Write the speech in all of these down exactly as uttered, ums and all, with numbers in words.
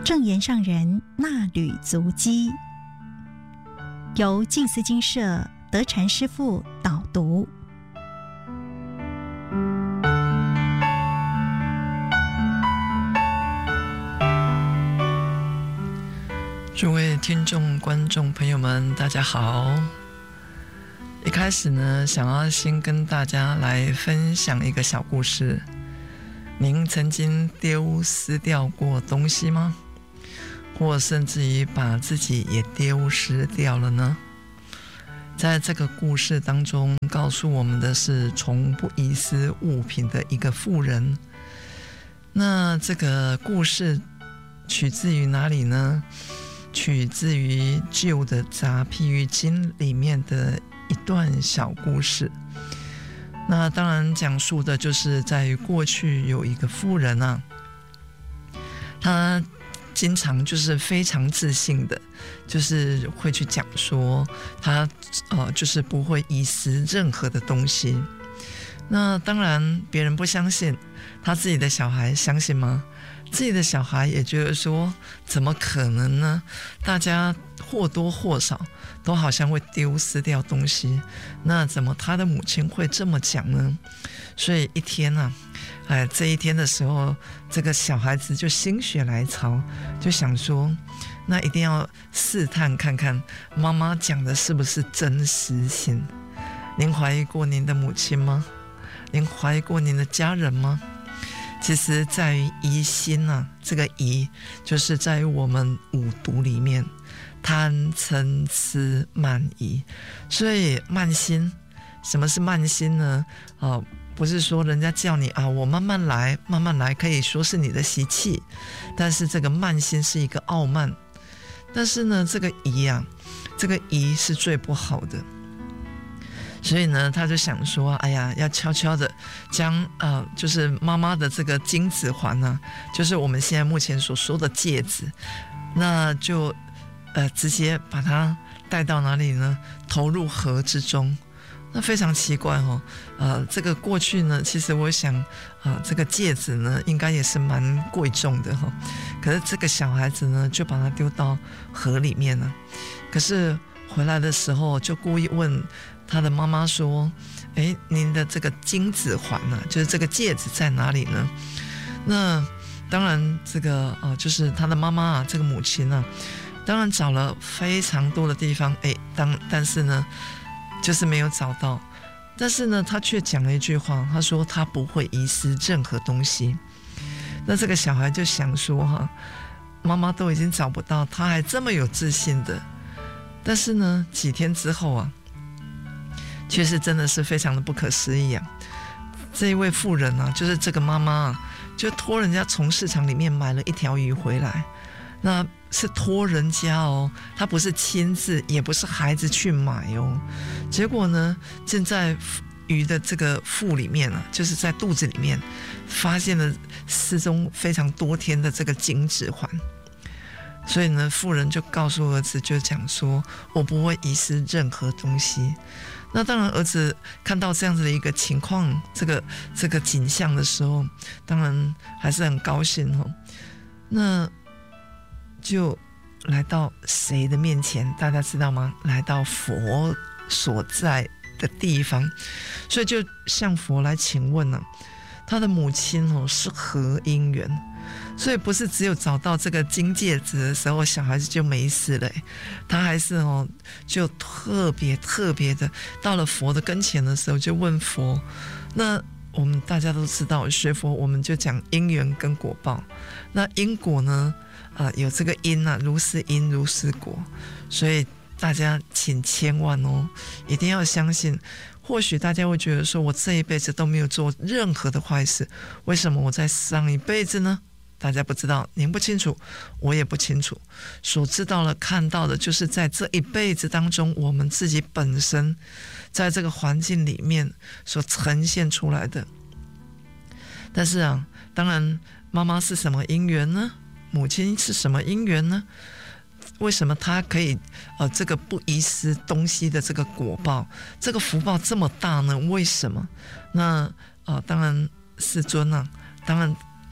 正言上人那履足迹，由静思精舍德禅师父导读。 诸位听众观众朋友们大家好，一开始呢，想要先跟大家来分享一个小故事。您曾经丢失掉过东西吗？或甚至于把自己也丢失掉了呢？在这个故事当中告诉我们的是从不遗失物品的一个妇人。那这个故事取自于哪里呢？取自于旧的杂譬喻经里面的一段小故事。那当然讲述的就是在于过去有一个妇人啊，她经常就是非常自信的，就是会去讲说她呃就是不会遗失任何的东西。那当然别人不相信，她自己的小孩相信吗？自己的小孩也觉得说怎么可能呢？大家或多或少都好像会丢失掉东西，那怎么他的母亲会这么讲呢？所以一天啊，哎，这一天的时候，这个小孩子就心血来潮，就想说那一定要试探看看妈妈讲的是不是真实性。您怀疑过您的母亲吗？您怀疑过您的家人吗？其实在于疑心啊，这个疑就是在于我们五毒里面贪嗔痴慢疑。所以慢心，什么是慢心呢？呃、不是说人家叫你啊，我慢慢来慢慢来，可以说是你的习气，但是这个慢心是一个傲慢。但是呢，这个疑啊，这个疑是最不好的。所以呢，他就想说，哎呀，要悄悄的将呃，就是妈妈的这个金子环呢、啊，就是我们现在目前所说的戒指，那就呃直接把它带到哪里呢？投入河之中。那非常奇怪哦，呃，这个过去呢，其实我想，呃，这个戒指呢，应该也是蛮贵重的哈、哦。可是这个小孩子呢，就把它丢到河里面了。可是回来的时候，就故意问他的妈妈说：“哎，您的这个金子环啊，就是这个戒指在哪里呢？”那当然，这个呃，就是他的妈妈啊，这个母亲啊，当然找了非常多的地方，哎，当但是呢，就是没有找到。但是呢，他却讲了一句话，他说他不会遗失任何东西。那这个小孩就想说哈、啊，妈妈都已经找不到，他还这么有自信的。但是呢，几天之后啊。确实真的是非常的不可思议啊！这一位妇人啊，就是这个妈妈啊，就托人家从市场里面买了一条鱼回来，那是托人家哦，她不是亲自，也不是孩子去买哦。结果呢，正在鱼的这个腹里面啊，就是在肚子里面，发现了失踪非常多天的这个金指环。所以呢，妇人就告诉儿子，就讲说：“我不会遗失任何东西。”那当然，儿子看到这样子的一个情况，这个这个景象的时候，当然还是很高兴哦。那就来到谁的面前？大家知道吗？来到佛所在的地方，所以就向佛来请问呢、啊，他的母亲哦是何因缘？所以不是只有找到这个金戒指的时候，小孩子就没事了，他还是哦，就特别特别的到了佛的跟前的时候，就问佛。那我们大家都知道，学佛我们就讲因缘跟果报。那因果呢，啊、呃，有这个因啊，如是因如是果。所以大家请千万哦，一定要相信。或许大家会觉得说，我这一辈子都没有做任何的坏事，为什么我在上一辈子呢？大家不知道，您不清楚，我也不清楚。所知道了、看到的，就是在这一辈子当中，我们自己本身在这个环境里面所呈现出来的。但是啊，当然，妈妈是什么因缘呢？母亲是什么因缘呢？为什么她可以呃这个不遗失东西的这个果报，这个福报这么大呢？为什么？那呃，当然世尊啊，当然。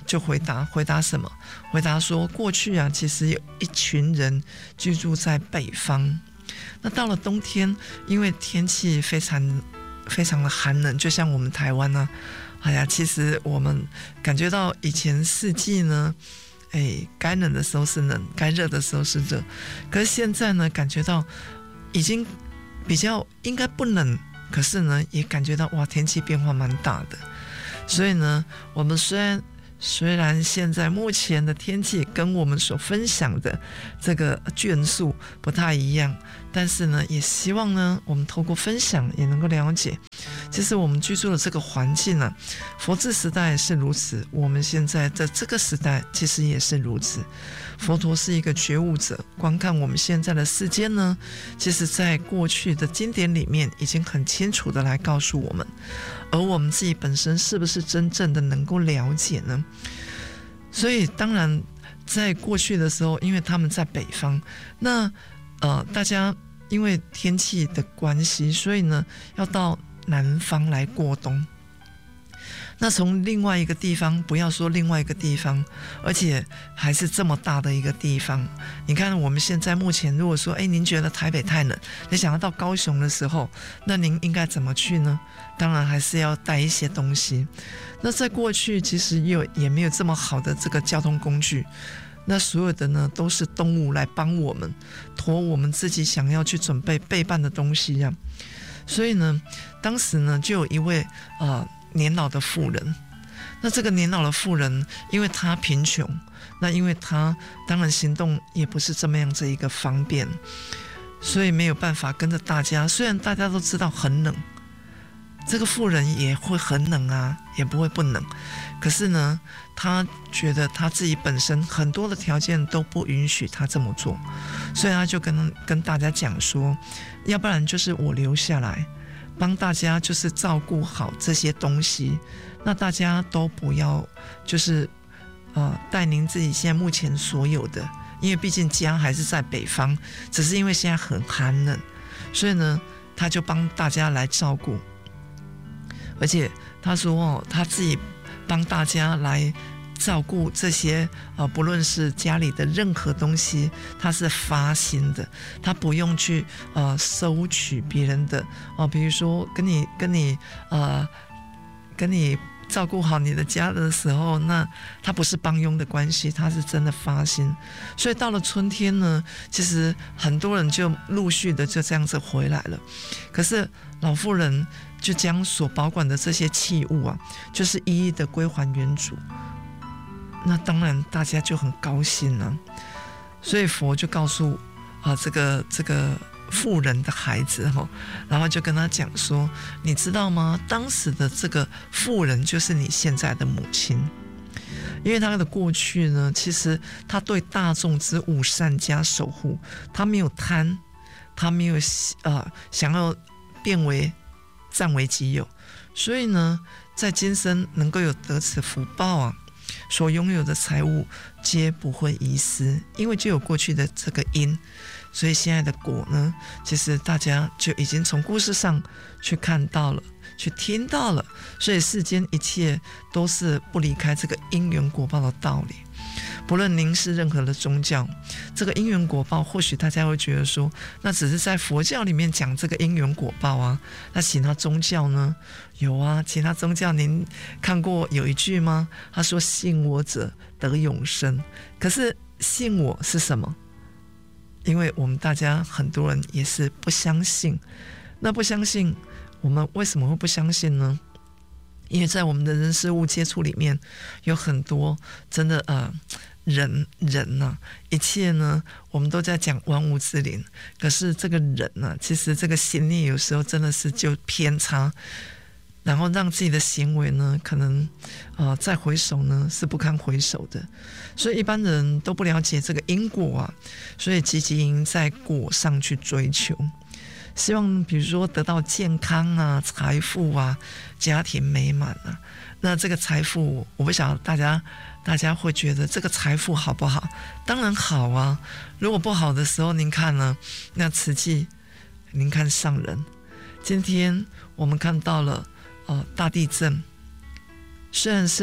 就回答回答什么？回答说过去啊，其实有一群人居住在北方。那到了冬天，因为天气非常非常的寒冷，就像我们台湾呢、啊，哎呀，其实我们感觉到以前四季呢，哎，该冷的时候是冷，该热的时候是热。可是现在呢，感觉到已经比较应该不冷，可是呢，也感觉到哇，天气变化蛮大的。所以呢，我们虽然虽然现在目前的天气跟我们所分享的这个卷数不太一样，但是呢，也希望呢，我们透过分享也能够了解，其实我们居住的这个环境呢、啊，佛治时代是如此，我们现在的这个时代其实也是如此。佛陀是一个觉悟者，观看我们现在的世间呢，其实在过去的经典里面已经很清楚的来告诉我们，而我们自己本身是不是真正的能够了解呢？所以当然在过去的时候，因为他们在北方，那呃大家因为天气的关系，所以呢要到南方来过冬。那从另外一个地方，不要说另外一个地方，而且还是这么大的一个地方。你看我们现在目前如果说哎，您觉得台北太冷，你想要到高雄的时候，那您应该怎么去呢？当然还是要带一些东西。那在过去其实也也没有这么好的这个交通工具，那所有的呢都是动物来帮我们驮我们自己想要去准备备办的东西啊。所以呢，当时呢就有一位呃年老的妇人。那这个年老的妇人，因为她贫穷，那因为她当然行动也不是这么样子一个方便，所以没有办法跟着大家。虽然大家都知道很冷，这个妇人也会很冷啊，也不会不冷。可是呢，她觉得她自己本身很多的条件都不允许她这么做，所以她就跟跟大家讲说，要不然就是我留下来帮大家就是照顾好这些东西，那大家都不要就是呃带您自己现在目前所有的，因为毕竟家还是在北方，只是因为现在很寒冷，所以呢他就帮大家来照顾。而且他说哦，他自己帮大家来照顾这些呃，不论是家里的任何东西，他是发心的，他不用去呃收取别人的哦、呃，比如说跟你跟你呃跟你照顾好你的家的时候，那他不是帮佣的关系，他是真的发心。所以到了春天呢，其实很多人就陆续的就这样子回来了。可是老妇人就将所保管的这些器物啊，就是一一的归还原主。那当然大家就很高兴了、啊，所以佛就告诉啊这个这个妇人的孩子哈，然后就跟他讲说，你知道吗？当时的这个妇人就是你现在的母亲，因为他的过去呢，其实他对大众之五善加守护，他没有贪，他没有呃想要变为占为己有，所以呢，在今生能够有得此福报啊。所拥有的财物皆不会遗失，因为就有过去的这个因，所以现在的果呢，其实大家就已经从故事上去看到了，去听到了，所以世间一切都是不离开这个因缘果报的道理。不论您是任何的宗教，这个因缘果报，或许大家会觉得说，那只是在佛教里面讲这个因缘果报啊，那其他宗教呢？有啊，其他宗教您看过有一句吗？他说信我者得永生。可是信我是什么？因为我们大家很多人也是不相信。那不相信，我们为什么会不相信呢？因为在我们的人事物接触里面，有很多真的呃人人呢、啊，一切呢，我们都在讲万物之灵，可是这个人呢、啊，其实这个心念有时候真的是就偏差，然后让自己的行为呢，可能呃再回首呢是不堪回首的，所以一般人都不了解这个因果啊，所以积极营在果上去追求。希望比如说得到健康啊、财富啊、家庭美满啊，那这个财富我不晓得大家大家会觉得这个财富好不好？当然好啊。如果不好的时候，您看呢？那慈济，您看上人，今天我们看到了呃大地震，虽然是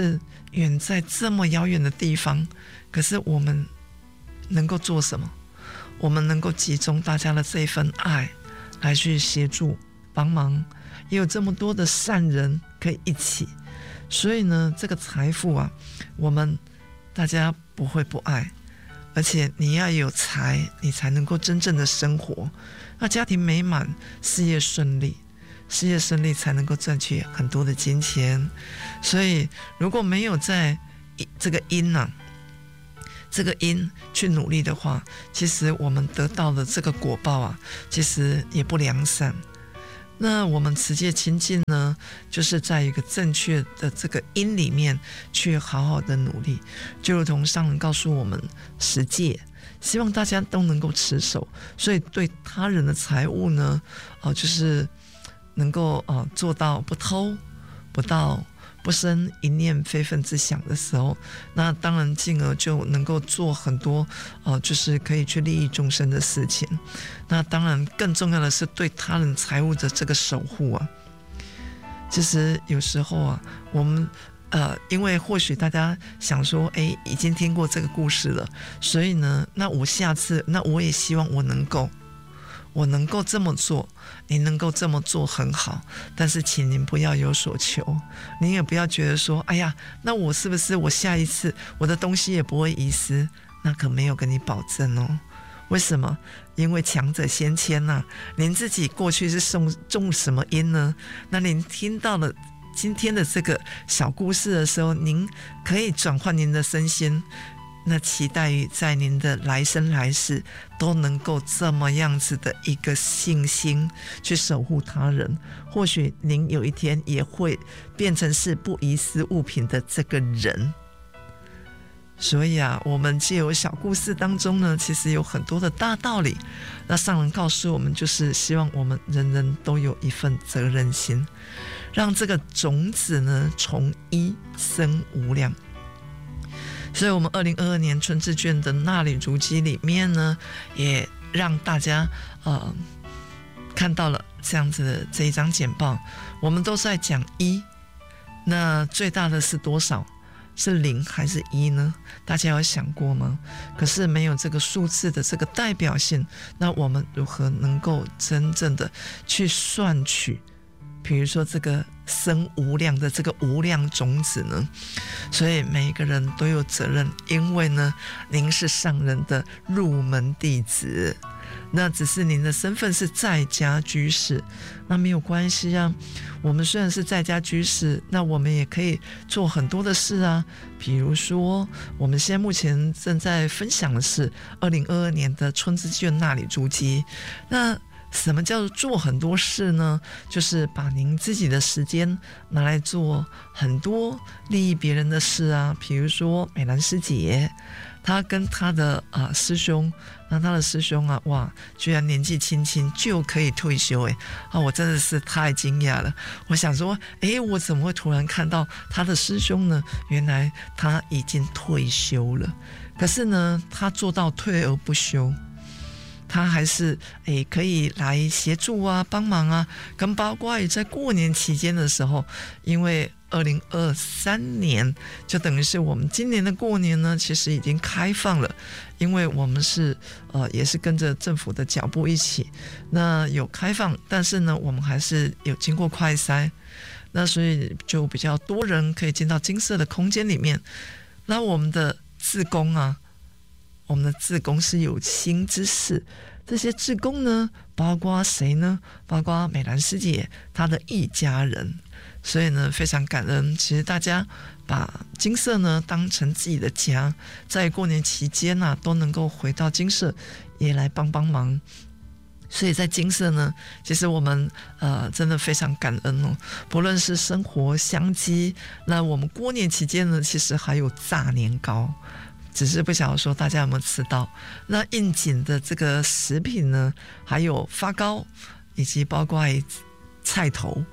远在这么遥远的地方，可是我们能够做什么？我们能够集中大家的这份爱来去协助帮忙，也有这么多的善人可以一起，所以呢这个财富啊，我们大家不会不爱，而且你要有财，你才能够真正的生活，那家庭美满，事业顺利，事业顺利才能够赚取很多的金钱。所以如果没有在这个因啊这个因去努力的话，其实我们得到的这个果报啊，其实也不良善。那我们持戒清净呢，就是在一个正确的这个因里面去好好的努力，就如同上人告诉我们十戒，希望大家都能够持守。所以对他人的财物呢，呃、就是能够、呃、做到不偷不盗，不生一念非分之想的时候，那当然进而就能够做很多呃，就是可以去利益众生的事情。那当然更重要的是对他人财物的这个守护啊。其实有时候啊，我们呃，因为或许大家想说，哎，已经听过这个故事了，所以呢，那我下次，那我也希望我能够。我能够这么做，你能够这么做很好，但是请您不要有所求，您也不要觉得说，哎呀，那我是不是我下一次我的东西也不会遗失？那可没有跟你保证哦。为什么？因为强者先签呐、啊。您自己过去是种种什么因呢？那您听到了今天的这个小故事的时候，您可以转换您的身心。那期待于在您的来生来世都能够这么样子的一个信心去守护他人，或许您有一天也会变成是不遗失物品的这个人。所以啊，我们藉由小故事当中呢，其实有很多的大道理。那上人告诉我们，就是希望我们人人都有一份责任心，让这个种子呢从一生无量。所以我们二零二二年春至卷的纳履足迹里面呢，也让大家呃看到了这样子的这一张简报。我们都在讲一，那最大的是多少？是零还是一呢？大家有想过吗？可是没有这个数字的这个代表性，那我们如何能够真正的去算取比如说这个生无量的这个无量种子呢？所以每一个人都有责任，因为呢您是上人的入门弟子，那只是您的身份是在家居士，那没有关系啊。我们虽然是在家居士，那我们也可以做很多的事啊。比如说我们现在目前正在分享的是二零二二年的春之卷纳履足迹。那什么叫做做很多事呢？就是把您自己的时间拿来做很多利益别人的事啊。比如说美兰师姐，她跟她的、呃、师兄，那她的师兄啊，哇，居然年纪轻轻就可以退休，哎，啊，我真的是太惊讶了。我想说，哎，我怎么会突然看到她的师兄呢？原来他已经退休了，可是呢，他做到退而不休。他还是诶可以来协助啊，帮忙啊，跟包括也在过年期间的时候，因为二零二三年就等于是我们今年的过年呢，其实已经开放了，因为我们是呃也是跟着政府的脚步一起，那有开放，但是呢我们还是有经过快筛，那所以就比较多人可以进到金色的空间里面。那我们的志工啊，我们的志工是有心之士，这些志工呢包括谁呢？包括美兰师姐她的一家人。所以呢非常感恩，其实大家把金色呢当成自己的家，在过年期间啊都能够回到金色也来帮帮忙。所以在金色呢，其实我们呃真的非常感恩哦，不论是生活相机，那我们过年期间呢其实还有炸年糕，只是不晓得说大家有没有吃到。那应景的这个食品呢，还有发糕，以及包括菜头，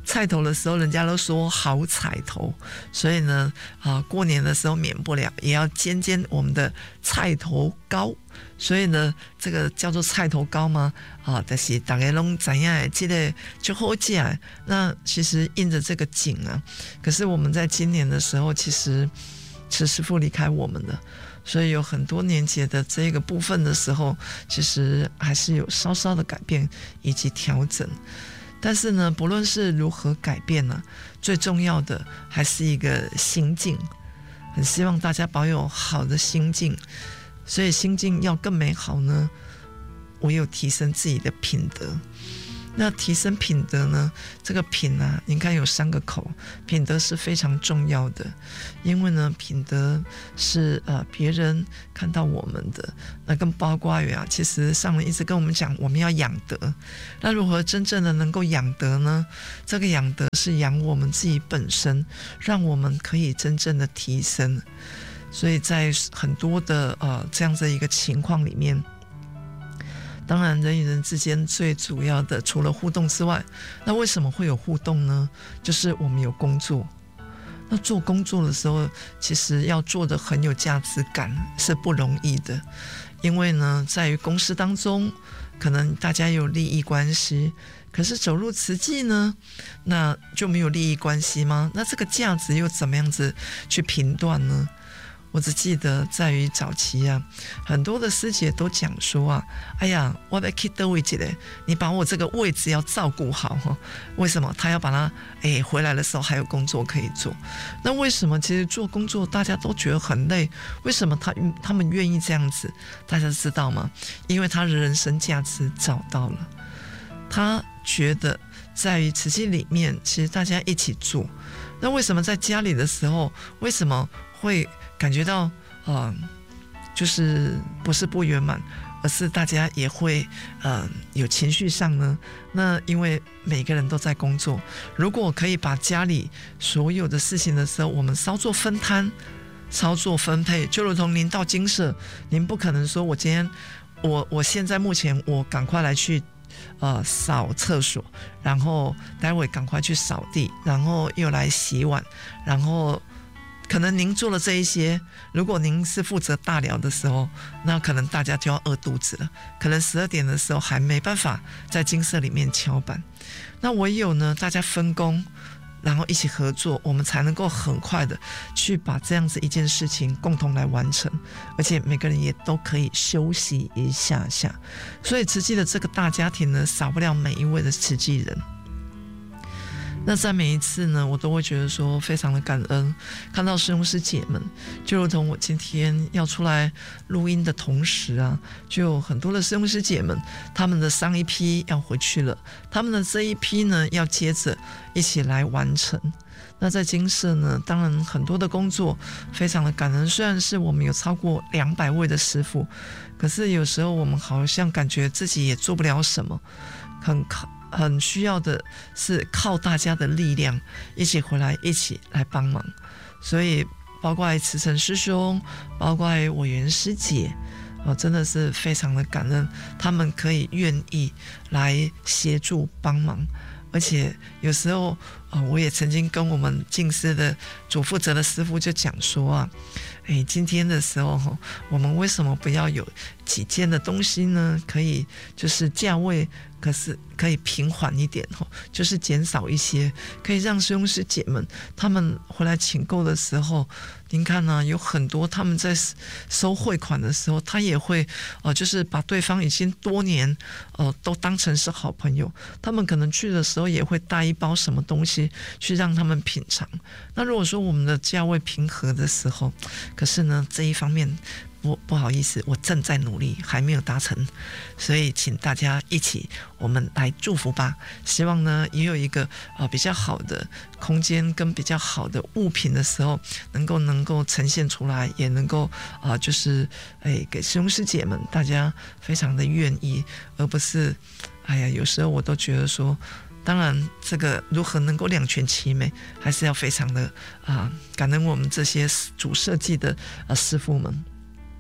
菜头的时候人家都说好彩头，所以呢啊，过年的时候免不了也要煎煎我们的菜头糕，所以呢这个叫做菜头糕吗？啊，但是大家都知道这个就好吃。那其实印着这个景啊，可是我们在今年的时候其实池师傅离开我们了，所以有很多年节的这个部分的时候，其实还是有稍稍的改变以及调整。但是呢，不论是如何改变呢、啊，最重要的还是一个心境。很希望大家保有好的心境，所以心境要更美好呢，唯有提升自己的品德。那提升品德呢，这个品啊，你看有三个口，品德是非常重要的，因为呢品德是呃别人看到我们的，那更包括于啊，其实上人一直跟我们讲我们要养德。那如何真正的能够养德呢？这个养德是养我们自己本身，让我们可以真正的提升。所以在很多的呃这样子一个情况里面，当然人与人之间最主要的除了互动之外，那为什么会有互动呢？就是我们有工作，那做工作的时候其实要做得很有价值感是不容易的，因为呢在于公司当中可能大家有利益关系，可是走入慈济呢，那就没有利益关系吗？那这个价值又怎么样子去评断呢？我只记得在于早期啊，很多的师姐都讲说啊，哎呀，我要去哪位置嘞？你把我这个位置要照顾好哈。为什么？他要把他哎回来的时候还有工作可以做。那为什么？其实做工作大家都觉得很累，为什么他他们愿意这样子？大家知道吗？因为他的人生价值找到了，他觉得在于慈济里面，其实大家一起做。那为什么在家里的时候，为什么会感觉到呃，就是不是不圆满，而是大家也会呃有情绪上呢？那因为每个人都在工作，如果可以把家里所有的事情的时候，我们稍作分摊，稍作分配，就如同您到精舍，您不可能说我今天我我现在目前我赶快来去呃扫厕所，然后待会赶快去扫地，然后又来洗碗，然后可能您做了这一些，如果您是负责大寮的时候，那可能大家就要饿肚子了，可能十二点的时候还没办法在精舍里面敲板。那唯有呢大家分工，然后一起合作，我们才能够很快的去把这样子一件事情共同来完成，而且每个人也都可以休息一下下。所以慈济的这个大家庭呢，少不了每一位的慈济人。那在每一次呢，我都会觉得说非常的感恩，看到师兄师姐们，就如同我今天要出来录音的同时啊，就有很多的师兄师姐们，他们的上一批要回去了，他们的这一批呢要接着一起来完成。那在精舍呢，当然很多的工作非常的感恩，虽然是我们有超过两百位的师父，可是有时候我们好像感觉自己也做不了什么，很靠很需要的是靠大家的力量一起回来，一起来帮忙。所以包括慈诚师兄，包括我缘师姐、哦、真的是非常的感恩，他们可以愿意来协助帮忙。而且有时候、呃、我也曾经跟我们净师的主负责的师父就讲说啊，哎，今天的时候我们为什么不要有几件的东西呢？可以就是价位可是可以平缓一点，就是减少一些，可以让师兄师姐们他们回来请购的时候，您看呢、啊，有很多他们在收汇款的时候，他也会呃，就是把对方已经多年呃都当成是好朋友，他们可能去的时候也会带一包什么东西去让他们品尝。那如果说我们的价位平和的时候，可是呢这一方面不不好意思，我正在努力，还没有达成，所以请大家一起我们来祝福吧。希望呢也有一个呃比较好的空间跟比较好的物品的时候，能够能够呈现出来，也能够啊、呃、就是哎给师兄师姐们大家非常的愿意，而不是哎呀有时候我都觉得说。当然这个如何能够两全其美，还是要非常的啊、呃、感恩我们这些主设计的、呃、师父们。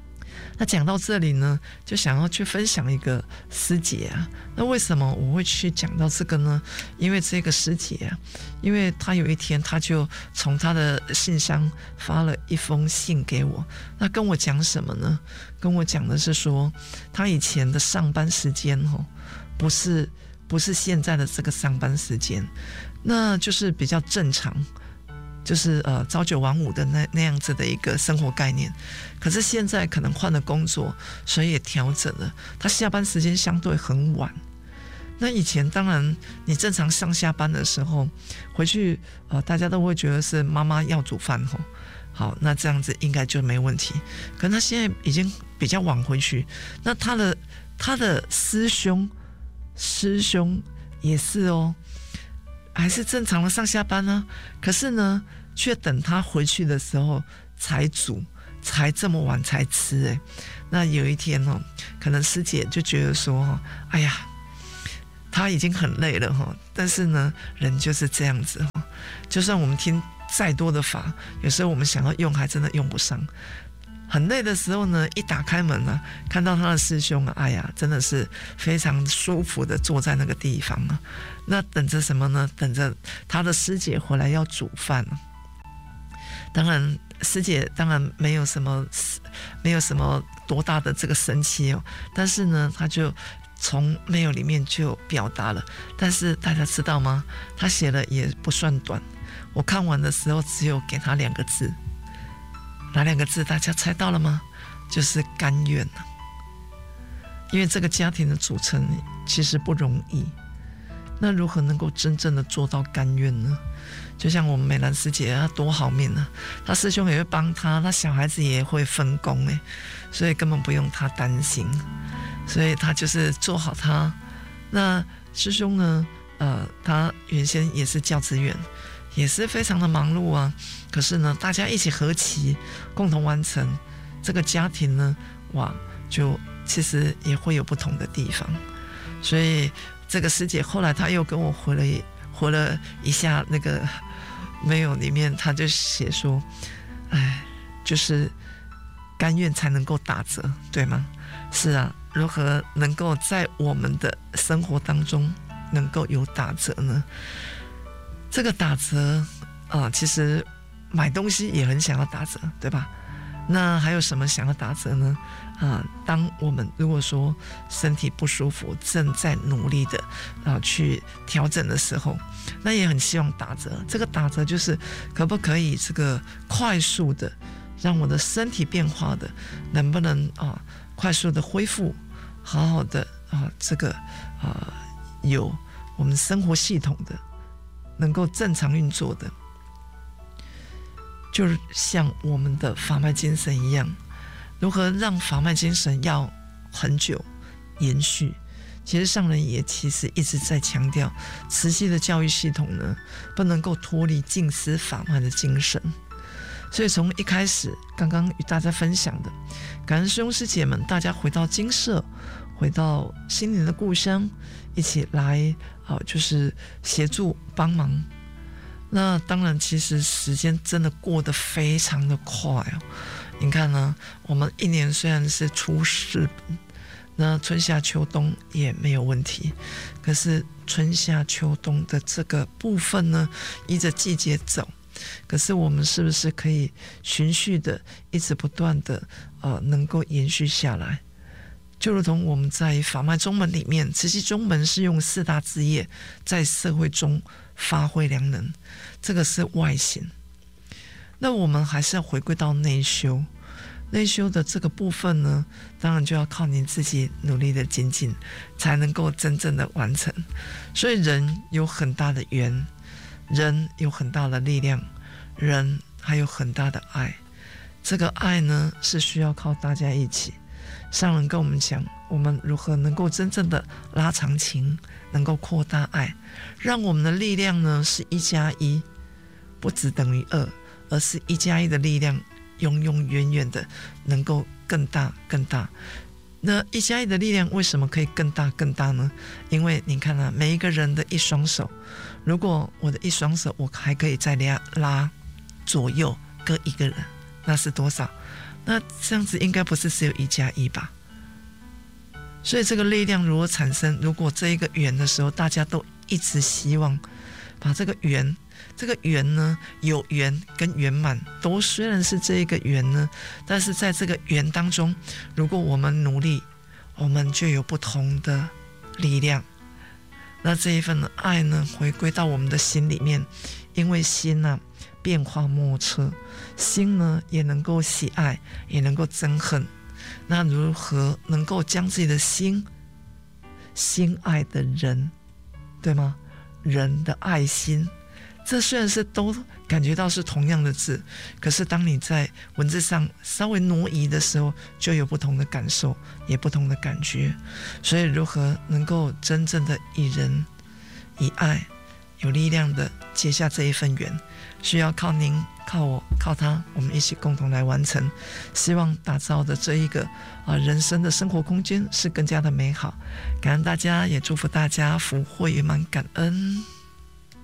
那讲到这里呢，就想要去分享一个师姐啊。那为什么我会去讲到这个呢？因为这个师姐啊，因为她有一天，她就从她的信箱发了一封信给我。那跟我讲什么呢？跟我讲的是说，她以前的上班时间哦，不是不是现在的这个上班时间，那就是比较正常。就是呃朝九晚五的那那样子的一个生活概念，可是现在可能换了工作，所以也调整了。他下班时间相对很晚。那以前当然你正常上下班的时候回去，呃大家都会觉得是妈妈要煮饭吼，好，那这样子应该就没问题。可是他现在已经比较晚回去，那他的他的师兄师兄也是哦。还是正常的上下班呢，可是呢，却等他回去的时候才煮，才这么晚才吃哎。那有一天哦，可能师姐就觉得说，哎呀，他已经很累了哈，但是呢，人就是这样子哈，就算我们听再多的法，有时候我们想要用，还真的用不上。很累的时候呢，一打开门啊，看到他的师兄啊，哎呀，真的是非常舒服的坐在那个地方啊。那等着什么呢？等着他的师姐回来要煮饭啊。当然，师姐当然没有什么，没有什么多大的这个生气哦。但是呢，他就从 mail 里面就表达了。但是大家知道吗？他写了也不算短。我看完的时候，只有给他两个字。哪两个字大家猜到了吗？就是甘愿啊。因为这个家庭的组成其实不容易，那如何能够真正的做到甘愿呢？就像我们美兰师姐她多好命啊，她师兄也会帮她，她小孩子也会分工哎，所以根本不用她担心，所以她就是做好她。那师兄呢，呃，他原先也是教职员，也是非常的忙碌啊。可是呢，大家一起合齐，共同完成这个家庭呢，哇，就其实也会有不同的地方。所以这个师姐后来她又跟我回了回了一下那个 mail 里面，她就写说，哎，就是甘愿才能够打折，对吗？是啊，如何能够在我们的生活当中能够有打折呢？这个打折啊、呃，其实买东西也很想要打折，对吧？那还有什么想要打折呢？啊、呃，当我们如果说身体不舒服，正在努力的啊、呃、去调整的时候，那也很希望打折。这个打折就是可不可以这个快速的让我的身体变化的，能不能啊、呃、快速的恢复，好好的啊、呃、这个啊、呃、有我们生活系统的能够正常运作的。就是像我们的法脉精神一样，如何让法脉精神要很久延续？其实上人也其实一直在强调，慈济的教育系统呢，不能够脱离净思法脉的精神。所以从一开始，刚刚与大家分享的，感恩师兄师姐们，大家回到精舍，回到心灵的故乡，一起来啊、呃，就是协助帮忙。那当然，其实时间真的过得非常的快哦。你看呢，我们一年虽然是出四本，那春夏秋冬也没有问题。可是春夏秋冬的这个部分呢，依着季节走。可是我们是不是可以循序的，一直不断的呃，能够延续下来？就如同我们在法脉宗门里面，慈济宗门是用四大志业在社会中发挥良能，这个是外形。那我们还是要回归到内修，内修的这个部分呢，当然就要靠你自己努力的精进，才能够真正的完成。所以人有很大的缘，人有很大的力量，人还有很大的爱。这个爱呢，是需要靠大家一起。上人跟我们讲，我们如何能够真正的拉长情，能够扩大爱，让我们的力量呢是一加一，不只等于二，而是一加一的力量，永永远远的能够更大更大。那一加一的力量为什么可以更大更大呢？因为你看啊，每一个人的一双手，如果我的一双手我还可以再拉拉左右各一个人，那是多少？ 那这样子应该不是只有一加一吧？所以这个力量如果产生，如果这一个圆的时候，大家都一直希望把这个圆，这个圆呢，有圆跟圆满都虽然是这一个圆呢，但是在这个圆当中，如果我们努力，我们就有不同的力量。那这一份爱呢，回归到我们的心里面，因为心呢、啊、变化莫测，心呢也能够喜爱，也能够憎恨。那如何能够将自己的心心爱的人，对吗？人的爱心，这虽然是都感觉到是同样的字，可是当你在文字上稍微挪移的时候，就有不同的感受，也不同的感觉。所以如何能够真正的以人以爱有力量的结下这一份缘，需要靠您，靠我，靠他，我们一起共同来完成。希望打造的这一个、呃、人生的生活空间是更加的美好。感恩大家，也祝福大家福慧圆满，感恩。